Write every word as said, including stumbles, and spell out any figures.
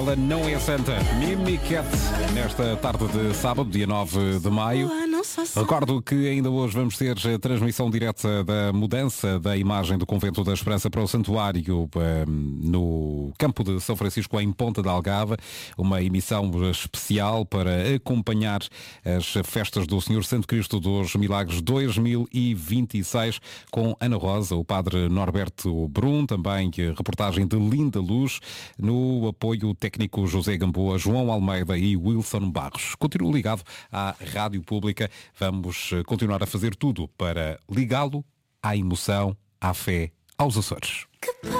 ela não é santa. Mimi Cat, nesta tarde de sábado, dia nove de maio. Recordo que ainda hoje vamos ter a transmissão direta da mudança da imagem do Convento da Esperança para o Santuário um, no campo de São Francisco, em Ponta da Algava. Uma emissão especial para acompanhar as festas do Senhor Santo Cristo dos Milagres dois mil e vinte e seis com Ana Rosa, o Padre Norberto Brum, também reportagem de Linda Luz, no apoio técnico José Gamboa, João Almeida e Wilson Barros. Continuo ligado à Rádio Pública. Vamos continuar a fazer tudo para ligá-lo à emoção, à fé, aos Açores.